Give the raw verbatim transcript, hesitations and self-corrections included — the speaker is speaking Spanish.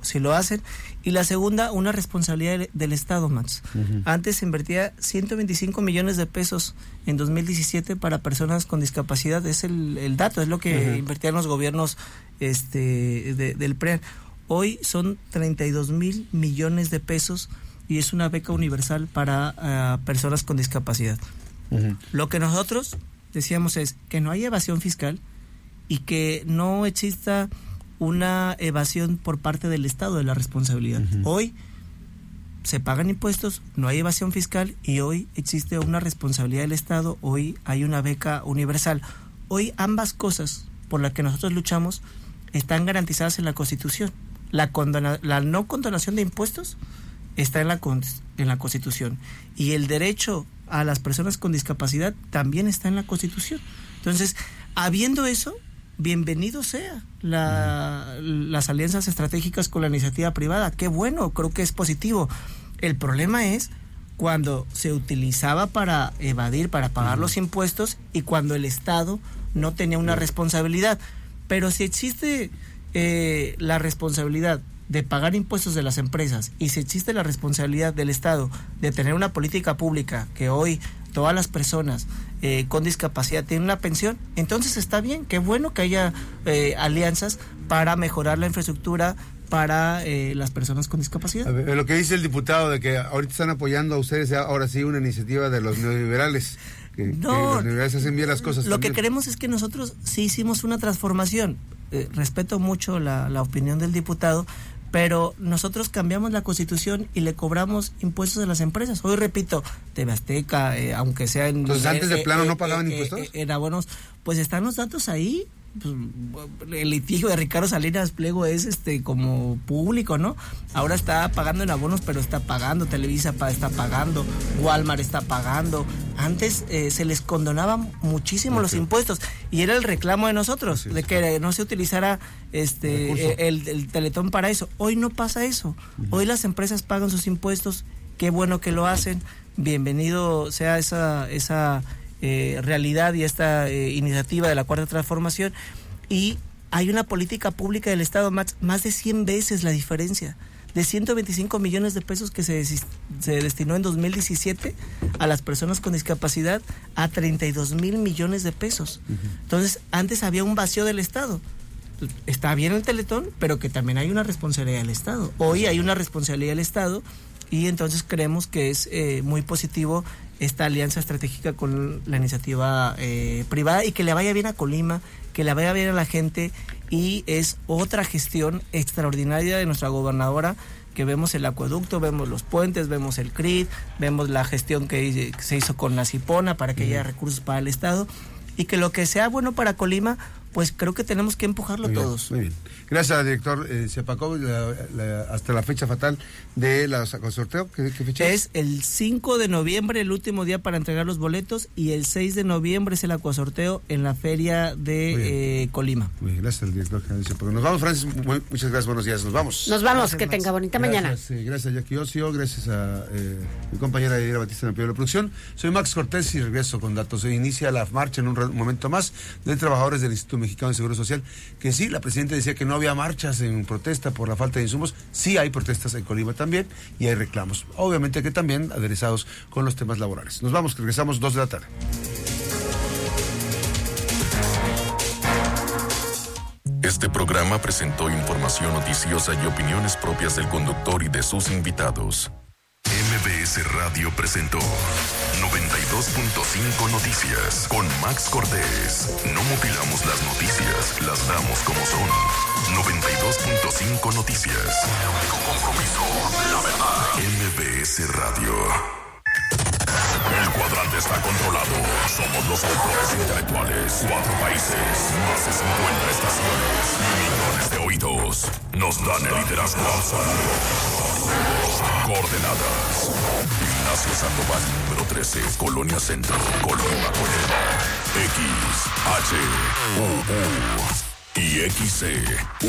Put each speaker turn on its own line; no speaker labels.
si lo hacen. Y la segunda, una responsabilidad del, del Estado, Max. Uh-huh. Antes se invertía ciento veinticinco millones de pesos en dos mil diecisiete para personas con discapacidad. Es el, el dato, es lo que uh-huh. invertían los gobiernos este de, del P R E. Hoy son treinta y dos mil millones de pesos y es una beca universal para uh, personas con discapacidad. Uh-huh. Lo que nosotros decíamos es que no haya evasión fiscal y que no exista una evasión por parte del Estado de la responsabilidad. Uh-huh. Hoy se pagan impuestos, no hay evasión fiscal y hoy existe una responsabilidad del Estado, hoy hay una beca universal. Hoy ambas cosas por las que nosotros luchamos están garantizadas en la Constitución. La, condona, la no condonación de impuestos está en la, en la Constitución y el derecho a las personas con discapacidad también está en la Constitución. Entonces, habiendo eso, bienvenido sea la, las alianzas estratégicas con la iniciativa privada. Qué bueno, creo que es positivo. El problema es cuando se utilizaba para evadir, para pagar uh-huh. los impuestos y cuando el Estado no tenía una uh-huh. responsabilidad. Pero si existe eh, la responsabilidad de pagar impuestos de las empresas y si existe la responsabilidad del Estado de tener una política pública que hoy todas las personas eh, con discapacidad tienen una pensión, entonces está bien, qué bueno que haya eh, alianzas para mejorar la infraestructura para eh, las personas con discapacidad.
A ver, lo que dice el diputado de que ahorita están apoyando a ustedes ahora sí una iniciativa de los neoliberales, que,
no,
que los neoliberales hacen bien las cosas.
Lo
también.
Que queremos es que nosotros sí hicimos una transformación. Eh, respeto mucho la, la opinión del diputado, pero nosotros cambiamos la Constitución y le cobramos impuestos a las empresas. Hoy repito, T V Azteca, eh, aunque sea en...
Entonces antes de
eh,
plano
eh,
no pagaban
eh,
impuestos.
Eh, en abonos, pues están los datos ahí. Pues, el litigio de Ricardo Salinas Pliego es este como público, ¿no? Ahora está pagando en abonos, pero está pagando, Televisa está pagando, Walmart está pagando. Antes eh, se les condonaba muchísimo okay. los impuestos y era el reclamo de nosotros, sí, de que no se utilizara este el, el Teletón para eso. Hoy no pasa eso. Uh-huh. Hoy las empresas pagan sus impuestos, qué bueno que lo hacen. Bienvenido sea esa esa Eh, realidad y esta eh, iniciativa de la Cuarta Transformación, y hay una política pública del Estado más, más de cien veces la diferencia, de ciento veinticinco millones de pesos que se, se destinó en dos mil diecisiete a las personas con discapacidad a treinta y dos mil millones de pesos. Uh-huh. Entonces, antes había un vacío del Estado. Está bien el Teletón, pero que también hay una responsabilidad del Estado. Hoy hay una responsabilidad del Estado y entonces creemos que es eh, muy positivo esta alianza estratégica con la iniciativa eh, privada y que le vaya bien a Colima, que le vaya bien a la gente, y es otra gestión extraordinaria de nuestra gobernadora, que vemos el acueducto, vemos los puentes, vemos el C R I D, vemos la gestión que se hizo con la Cipona para que haya recursos para el Estado, y que lo que sea bueno para Colima, pues creo que tenemos que empujarlo
muy
todos.
Bien, muy bien. Gracias, director eh, Cepacov, la, la, hasta la fecha fatal de la sorteo. ¿Qué, qué fecha
es? Es el cinco de noviembre, el último día para entregar los boletos, y el seis de noviembre es el acuasorteo en la feria de eh, Colima.
Muy bien, gracias al director general Cepacov. Nos vamos, Francis, muy, muchas gracias, buenos días, nos vamos.
Nos vamos,
gracias,
que
Max.
tenga bonita
gracias,
mañana.
Eh, gracias a Jackie Ocio, gracias a eh, mi compañera Edira Batista en el apoyo de la producción. Soy Max Cortés y regreso con datos. Se inicia la marcha en un, un momento más de trabajadores del Instituto Mexicano de Seguro Social, que sí, la presidenta decía que no había marchas en protesta por la falta de insumos. Sí hay protestas en Colima también y hay reclamos, obviamente que también aderezados con los temas laborales. Nos vamos, que regresamos dos de la tarde.
Este programa presentó información noticiosa y opiniones propias del conductor y de sus invitados. M B S Radio presentó noventa y dos punto cinco Noticias con Max Cortés. No mutilamos las noticias, las damos como son. noventa y dos punto cinco Noticias. El único compromiso, la verdad. M B S Radio. El cuadrante está controlado. Somos los autores intelectuales. Cuatro países, más de cincuenta estaciones, millones de oídos. Nos dan el liderazgo absoluto. Coordenadas: Ignacio Sandoval, número trece, Colonia Centro, Colima, Colima. X, H, U, U y X C.